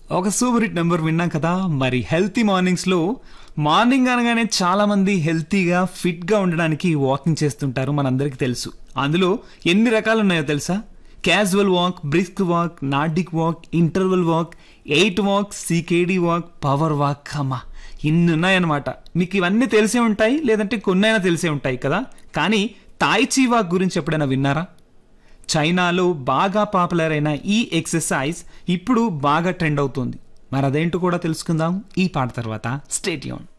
ఒక super hit number విన్నాం కదా. మరి హెల్తీ మార్నింగ్స్లో మార్నింగ్ అనగానే చాలా మంది హెల్తీగా ఫిట్గా ఉండడానికి వాకింగ్ చేస్తుంటారు, మనందరికీ తెలుసు. అందులో ఎన్ని రకాలు ఉన్నాయో తెలుసా? Casual walk, brisk walk, Nordic walk, interval walk, 8 walk, CKD walk, power walk. అమ్మా, ఇన్ని ఉన్నాయన్నమాట. మీకు ఇవన్నీ తెలిసే ఉంటాయి, లేదంటే కొన్నైనా తెలిసే ఉంటాయి కదా. కానీ తాయిచీ వాక్ గురించి ఎప్పుడైనా విన్నారా? చైనాలో బాగా పాపులర్ అయిన ఈ ఎక్సర్సైజ్ ఇప్పుడు బాగా ట్రెండ్ అవుతుంది. మరి అదేంటో కూడా తెలుసుకుందాం ఈ పాట తర్వాత. Stay tune.